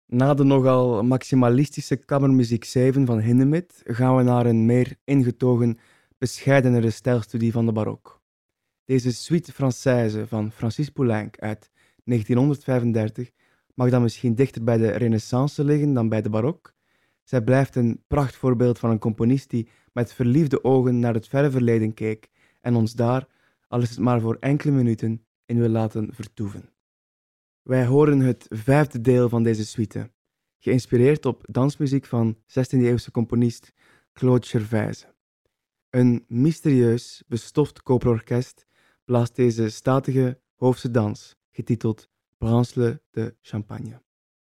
Na de nogal maximalistische kammermuziek 7 van Hindemith gaan we naar een meer ingetogen, bescheidenere stijlstudie van de barok. Deze suite française van Francis Poulenc uit 1935 mag dan misschien dichter bij de Renaissance liggen dan bij de barok. Zij blijft een prachtvoorbeeld van een componist die met verliefde ogen naar het verre verleden keek en ons daar, al is het maar voor enkele minuten, in wil laten vertoeven. Wij horen het vijfde deel van deze suite, geïnspireerd op dansmuziek van 16e-eeuwse componist Claude Gervaise. Een mysterieus, bestoft koperorkest blaast deze statige hoofdse dans, getiteld Branle de Champagne.